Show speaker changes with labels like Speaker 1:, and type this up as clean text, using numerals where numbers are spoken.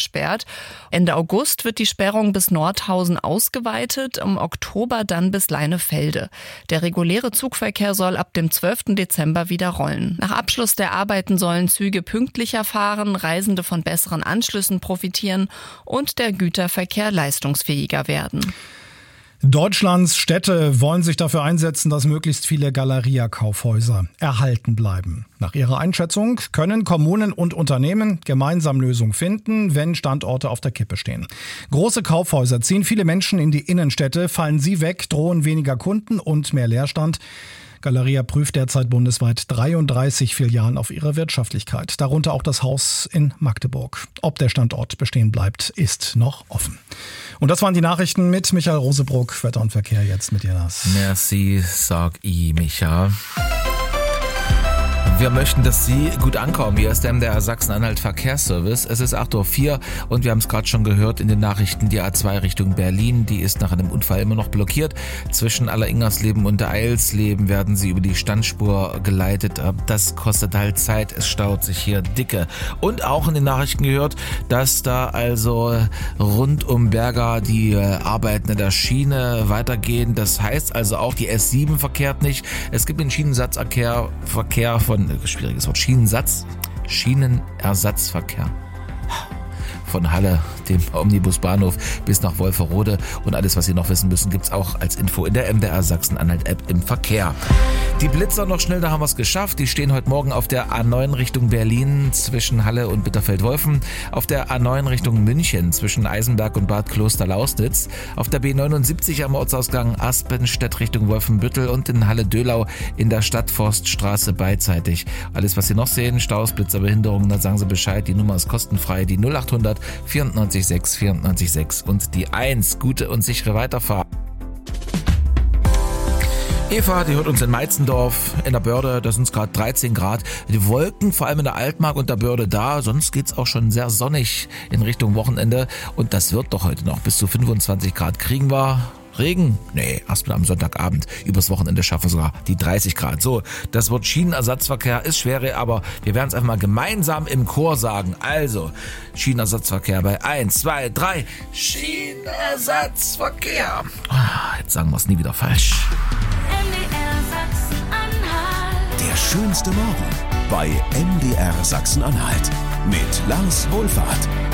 Speaker 1: gesperrt. Ende August wird die Sperrung bis Nordhausen ausgeweitet, im Oktober dann bis Leinefelde. Der reguläre Zugverkehr soll ab dem 12. Dezember wieder rollen. Nach Abschluss der Arbeiten sollen Züge pünktlicher fahren, Reisende von besseren Anschlüssen profitieren und der Güterverkehr leistungsfähiger werden.
Speaker 2: Deutschlands Städte wollen sich dafür einsetzen, dass möglichst viele Galeria-Kaufhäuser erhalten bleiben. Nach ihrer Einschätzung können Kommunen und Unternehmen gemeinsam Lösungen finden, wenn Standorte auf der Kippe stehen. Große Kaufhäuser ziehen viele Menschen in die Innenstädte, fallen sie weg, drohen weniger Kunden und mehr Leerstand. Galeria prüft derzeit bundesweit 33 Filialen auf ihre Wirtschaftlichkeit, darunter auch das Haus in Magdeburg. Ob der Standort bestehen bleibt, ist noch offen. Und das waren die Nachrichten mit Michael Rosebruck. Wetter und Verkehr jetzt mit Jonas.
Speaker 3: Merci, sag ich, Micha. Wir möchten, dass Sie gut ankommen. Hier ist der MDR Sachsen-Anhalt Verkehrsservice. Es ist 8.04 Uhr und wir haben es gerade schon gehört in den Nachrichten, die A2 Richtung Berlin, die ist nach einem Unfall immer noch blockiert. Zwischen Alleringersleben und Eilsleben werden Sie über die Standspur geleitet. Das kostet halt Zeit, es staut sich hier dicke. Und auch in den Nachrichten gehört, dass da also rund um Berga die Arbeiten in der Schiene weitergehen. Das heißt also auch, die S7 verkehrt nicht. Es gibt den Schienenersatzverkehr schwieriges Wort, Schienenersatzverkehr von Halle, dem Omnibusbahnhof, bis nach Wolferode. Und alles, was Sie noch wissen müssen, gibt's auch als Info in der MDR Sachsen-Anhalt-App im Verkehr. Die Blitzer noch schnell, da haben wir es geschafft. Die stehen heute Morgen auf der A9 Richtung Berlin zwischen Halle und Bitterfeld-Wolfen, auf der A9 Richtung München zwischen Eisenberg und Bad Kloster-Lausnitz, auf der B79 am Ortsausgang Aspenstedt Richtung Wolfenbüttel und in Halle-Dölau in der Stadtforststraße beidseitig. Alles, was Sie noch sehen, Staus, Blitzer, Behinderungen, dann sagen Sie Bescheid. Die Nummer ist kostenfrei, die 0800 94 6 94 6 und die 1. Gute und sichere Weiterfahrt. Eva, die hört uns in Meitzendorf, in der Börde, da sind es gerade 13 Grad. Die Wolken, vor allem in der Altmark und der Börde da, sonst geht's auch schon sehr sonnig in Richtung Wochenende. Und das wird doch heute noch bis zu 25 Grad. Kriegen wir Regen? Nee, erst am Sonntagabend. Übers Wochenende schaffen wir sogar die 30 Grad. So, das Wort Schienenersatzverkehr ist schwer, aber wir werden es einfach mal gemeinsam im Chor sagen. Also, Schienenersatzverkehr bei 1, 2, 3. Schienenersatzverkehr. Jetzt sagen wir es nie wieder falsch.
Speaker 4: MDR Sachsen-Anhalt.
Speaker 5: Der schönste Morgen bei MDR Sachsen-Anhalt mit Lars Wohlfahrt.